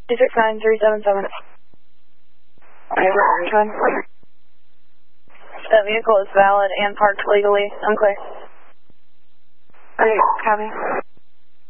269-377. Okay, we're on. That vehicle is valid and parked legally. Unclear. Okay, copy.